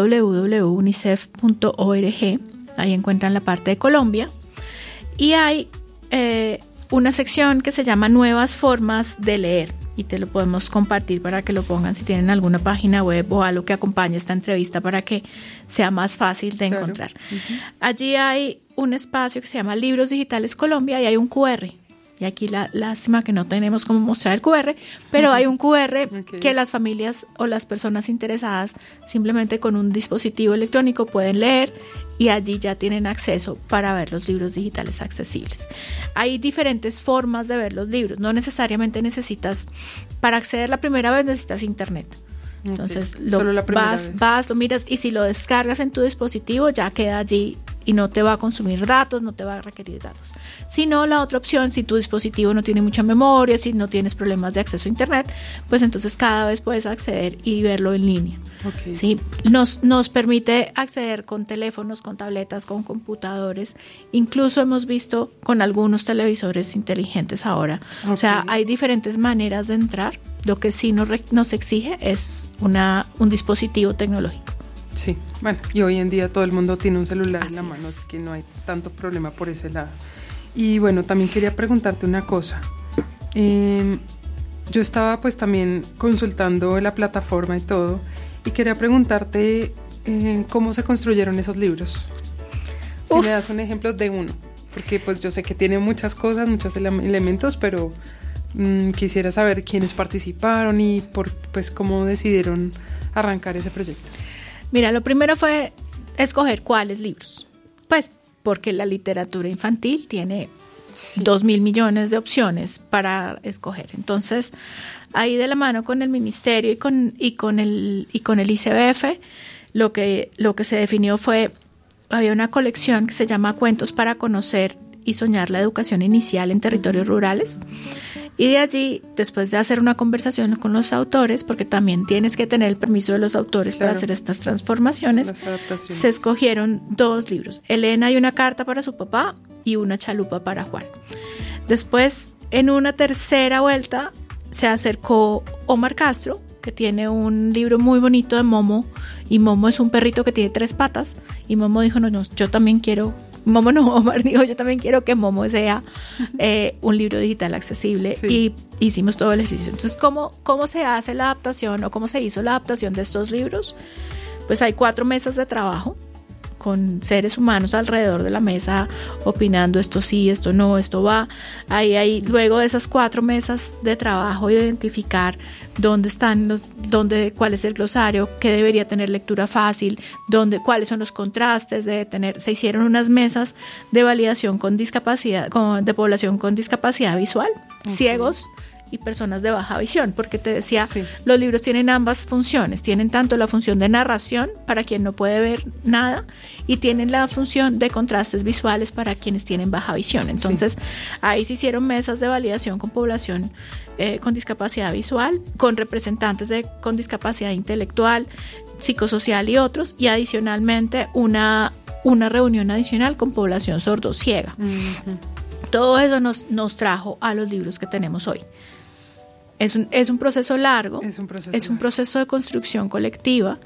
www.unicef.org, ahí encuentran la parte de Colombia, y hay una sección que se llama Nuevas Formas de Leer, y te lo podemos compartir para que lo pongan si tienen alguna página web o algo que acompañe esta entrevista para que sea más fácil de encontrar. Uh-huh. Allí hay un espacio que se llama Libros Digitales Colombia y hay un QR. Y aquí la lástima que no tenemos cómo mostrar el QR, pero hay un QR que las familias o las personas interesadas simplemente con un dispositivo electrónico pueden leer, y allí ya tienen acceso para ver los libros digitales accesibles. Hay diferentes formas de ver los libros, no necesariamente para acceder la primera vez necesitas internet. Entonces vas, lo miras, y si lo descargas en tu dispositivo ya queda allí y no te va a consumir datos, no te va a requerir datos. Si no, la otra opción, si tu dispositivo no tiene mucha memoria, si no tienes problemas de acceso a internet, pues entonces cada vez puedes acceder y verlo en línea. ¿Sí? Nos permite acceder con teléfonos, con tabletas, con computadores, incluso hemos visto con algunos televisores inteligentes ahora. O sea, hay diferentes maneras de entrar. Lo que sí nos exige es un dispositivo tecnológico. Sí, bueno, y hoy en día todo el mundo tiene un celular en la mano, así que no hay tanto problema por ese lado. Y bueno, también quería preguntarte una cosa. Yo estaba pues también consultando la plataforma y todo, y quería preguntarte ¿cómo se construyeron esos libros? Si me das un ejemplo de uno, porque pues yo sé que tiene muchas cosas, muchos elementos, pero quisiera saber quiénes participaron y pues cómo decidieron arrancar ese proyecto. Mira, lo primero fue escoger cuáles libros, pues porque la literatura infantil tiene 2.000 millones de opciones para escoger. Entonces, ahí de la mano con el ministerio y con el ICBF, lo que se definió fue, había una colección que se llama Cuentos para conocer y soñar la educación inicial en territorios rurales. Y de allí, después de hacer una conversación con los autores, porque también tienes que tener el permiso de los autores para hacer estas transformaciones, se escogieron 2 libros, Elena y una carta para su papá y una chalupa para Juan. Después, en una tercera vuelta, se acercó Omar Castro, que tiene un libro muy bonito de Momo, y Momo es un perrito que tiene 3 patas, y Momo dijo, no, yo también quiero... Omar dijo, yo también quiero que Momo sea un libro digital accesible, y hicimos todo el ejercicio. Entonces, ¿cómo se hace la adaptación o cómo se hizo la adaptación de estos libros? Pues hay 4 mesas de trabajo con seres humanos alrededor de la mesa opinando esto sí, esto no, esto va. Ahí luego de esas 4 mesas de trabajo, identificar dónde están cuál es el glosario, qué debería tener lectura fácil, cuáles son los contrastes, se hicieron unas mesas de validación con discapacidad, de población con discapacidad visual, ciegos y personas de baja visión, porque te decía, los libros tienen ambas funciones, tienen tanto la función de narración para quien no puede ver nada y tienen la función de contrastes visuales para quienes tienen baja visión. Entonces, ahí se hicieron mesas de validación con población con discapacidad visual, con representantes con discapacidad intelectual, psicosocial y otros, y adicionalmente una reunión adicional con población sordo-ciega. Todo eso nos trajo a los libros que tenemos hoy. Es un proceso largo, es un proceso de construcción colectiva,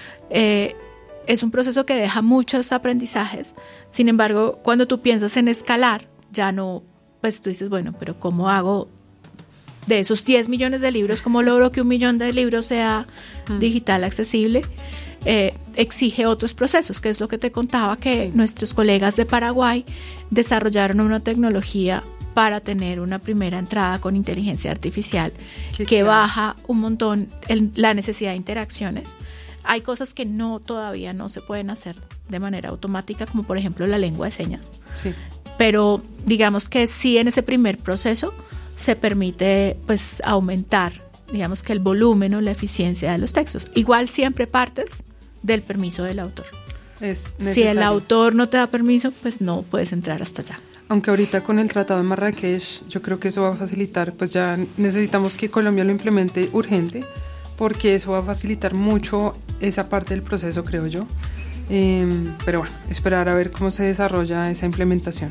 es un proceso que deja muchos aprendizajes. Sin embargo, cuando tú piensas en escalar, ya no, pues tú dices, bueno, pero ¿cómo hago de esos 10 millones de libros? ¿Cómo logro que 1 millón de libros sea digital accesible? Exige otros procesos, que es lo que te contaba, que nuestros colegas de Paraguay desarrollaron una tecnología para tener una primera entrada con inteligencia artificial que baja un montón la necesidad de interacciones. Hay cosas que todavía no se pueden hacer de manera automática, como por ejemplo la lengua de señas. Pero digamos que sí, en ese primer proceso se permite pues aumentar, digamos que el volumen o la eficiencia de los textos. Igual siempre partes del permiso del autor. Si el autor no te da permiso, pues no puedes entrar hasta allá. Aunque ahorita con el Tratado de Marrakech, yo creo que eso va a facilitar, pues ya necesitamos que Colombia lo implemente urgente, porque eso va a facilitar mucho esa parte del proceso, creo yo. Pero bueno, esperar a ver cómo se desarrolla esa implementación.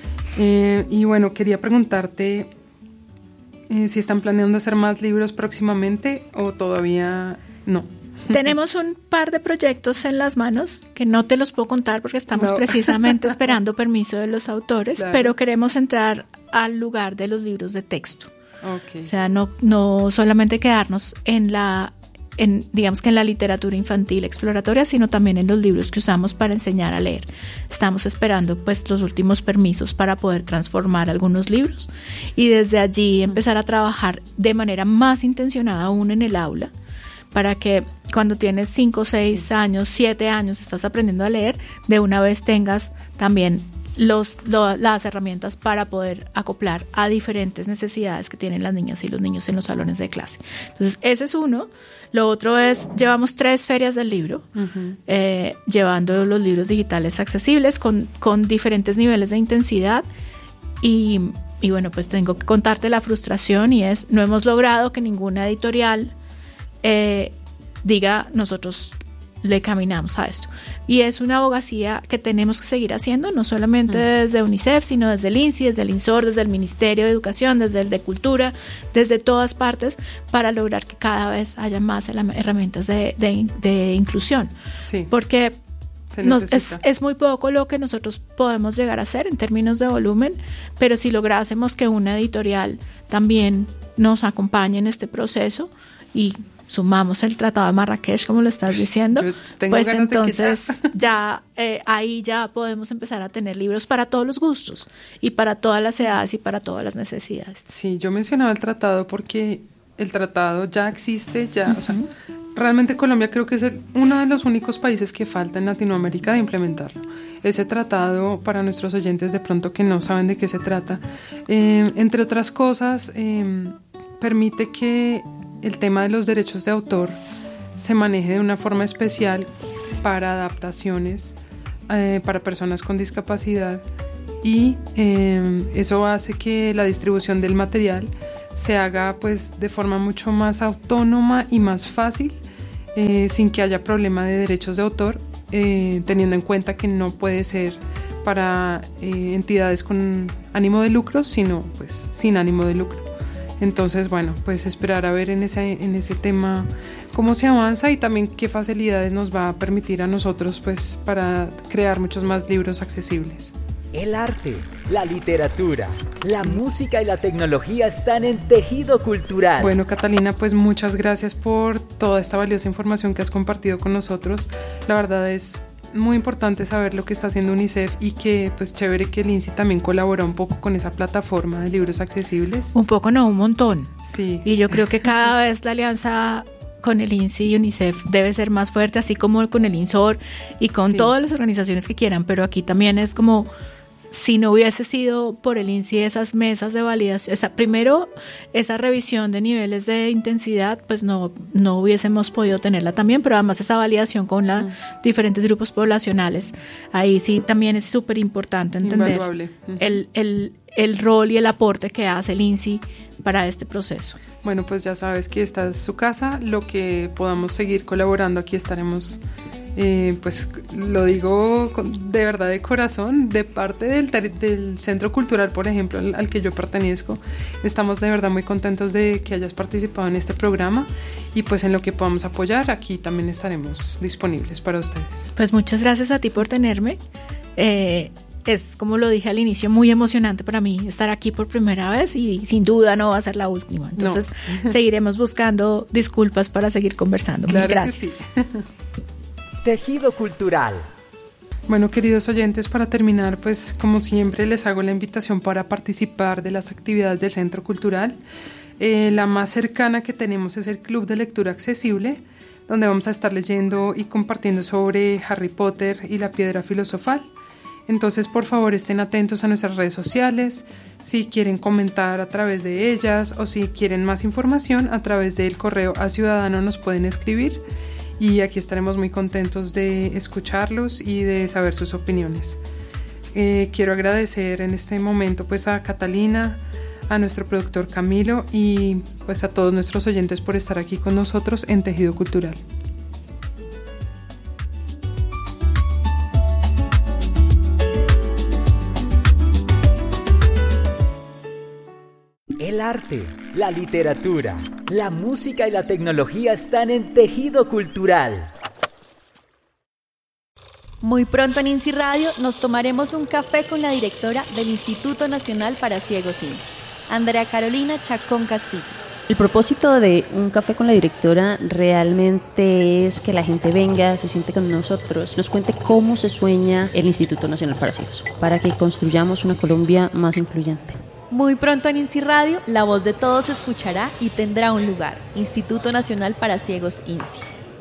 Y bueno, quería preguntarte si están planeando hacer más libros próximamente o todavía no. Tenemos un par de proyectos en las manos que no te los puedo contar porque estamos precisamente esperando permiso de los autores, pero queremos entrar al lugar de los libros de texto. O sea, no solamente quedarnos digamos que en la literatura infantil exploratoria, sino también en los libros que usamos para enseñar a leer. Estamos esperando pues los últimos permisos para poder transformar algunos libros y desde allí empezar a trabajar de manera más intencionada aún en el aula, para que cuando tienes 5, 6 años, 7 años, estás aprendiendo a leer, de una vez tengas también las herramientas para poder acoplar a diferentes necesidades que tienen las niñas y los niños en los salones de clase. Entonces, ese es uno. Lo otro es, llevamos 3 ferias del libro, llevando los libros digitales accesibles con diferentes niveles de intensidad y bueno, pues tengo que contarte la frustración y es, no hemos logrado que ninguna editorial diga nosotros le caminamos a esto, y es una abogacía que tenemos que seguir haciendo, no solamente desde UNICEF, sino desde el INSI, desde el INSOR, desde el Ministerio de Educación, desde el de Cultura, desde todas partes, para lograr que cada vez haya más herramientas de inclusión, porque es muy poco lo que nosotros podemos llegar a hacer en términos de volumen, pero si lográsemos que una editorial también nos acompañe en este proceso y sumamos el Tratado de Marrakech, como lo estás diciendo, pues entonces ya ahí ya podemos empezar a tener libros para todos los gustos y para todas las edades y para todas las necesidades. Sí, yo mencionaba el tratado porque el tratado ya existe, ya, o sea, realmente Colombia creo que es uno de los únicos países que falta en Latinoamérica de implementarlo. Ese tratado, para nuestros oyentes de pronto que no saben de qué se trata, entre otras cosas, permite que el tema de los derechos de autor se maneje de una forma especial para adaptaciones para personas con discapacidad y eso hace que la distribución del material se haga pues de forma mucho más autónoma y más fácil, sin que haya problema de derechos de autor, teniendo en cuenta que no puede ser para entidades con ánimo de lucro, sino pues sin ánimo de lucro. Entonces, bueno, pues esperar a ver en ese tema cómo se avanza y también qué facilidades nos va a permitir a nosotros pues para crear muchos más libros accesibles. El arte, la literatura, la música y la tecnología están en Tejido Cultural. Bueno, Catalina, pues muchas gracias por toda esta valiosa información que has compartido con nosotros. La verdad es muy importante saber lo que está haciendo UNICEF y que pues chévere que el INSI también colabora un poco con esa plataforma de libros accesibles. Un poco no, un montón. Sí. Y yo creo que cada vez la alianza con el INSI y UNICEF debe ser más fuerte, así como con el INSOR y con todas las organizaciones que quieran, pero aquí también es como si no hubiese sido por el INSI esas mesas de validación, primero esa revisión de niveles de intensidad, pues no hubiésemos podido tenerla también, pero además esa validación con los diferentes grupos poblacionales, ahí sí también es súper importante entender el rol y el aporte que hace el INSI para este proceso. Bueno, pues ya sabes que esta es su casa, lo que podamos seguir colaborando aquí estaremos. Pues lo digo de verdad de corazón, de parte del Centro Cultural, por ejemplo, al que yo pertenezco, estamos de verdad muy contentos de que hayas participado en este programa y pues en lo que podamos apoyar, aquí también estaremos disponibles para ustedes. Pues muchas gracias a ti por tenerme. Es, como lo dije al inicio, muy emocionante para mí estar aquí por primera vez y sin duda no va a ser la última. Entonces seguiremos buscando disculpas para seguir conversando. Claro, gracias. Que sí. Tejido Cultural. Bueno, queridos oyentes, para terminar, pues como siempre les hago la invitación para participar de las actividades del Centro Cultural. La más cercana que tenemos es el Club de Lectura Accesible, donde vamos a estar leyendo y compartiendo sobre Harry Potter y la Piedra Filosofal. Entonces, por favor, estén atentos a nuestras redes sociales, si quieren comentar a través de ellas o si quieren más información a través del correo a Ciudadano nos pueden escribir. Y aquí estaremos muy contentos de escucharlos y de saber sus opiniones. Quiero agradecer en este momento pues a Catalina, a nuestro productor Camilo y pues a todos nuestros oyentes por estar aquí con nosotros en Tejido Cultural. El arte, la literatura, la música y la tecnología están en Tejido Cultural. Muy pronto en INSI Radio nos tomaremos un café con la directora del Instituto Nacional para Ciegos INSI, Andrea Carolina Chacón Castillo. El propósito de un café con la directora realmente es que la gente venga, se siente con nosotros, nos cuente cómo se sueña el Instituto Nacional para Ciegos, para que construyamos una Colombia más incluyente. Muy pronto en INSI Radio, la voz de todos se escuchará y tendrá un lugar. Instituto Nacional para Ciegos INSI.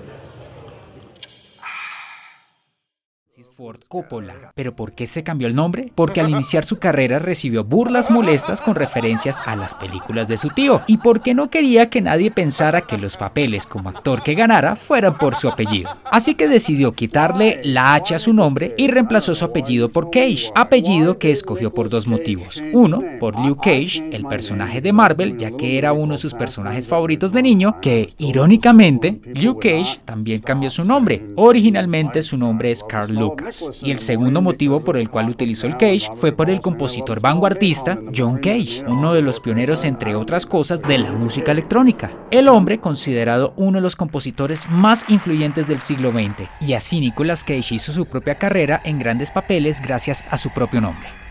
Ford Coppola. ¿Pero por qué se cambió el nombre? Porque al iniciar su carrera recibió burlas molestas con referencias a las películas de su tío y porque no quería que nadie pensara que los papeles como actor que ganara fueran por su apellido. Así que decidió quitarle la H a su nombre y reemplazó su apellido por Cage, apellido que escogió por dos motivos. Uno, por Luke Cage, el personaje de Marvel, ya que era uno de sus personajes favoritos de niño, que irónicamente Luke Cage también cambió su nombre. Originalmente su nombre es Carl Lucas. Y el segundo motivo por el cual utilizó el Cage fue por el compositor vanguardista John Cage, uno de los pioneros, entre otras cosas, de la música electrónica. El hombre considerado uno de los compositores más influyentes del siglo XX. Y así Nicolas Cage hizo su propia carrera en grandes papeles gracias a su propio nombre.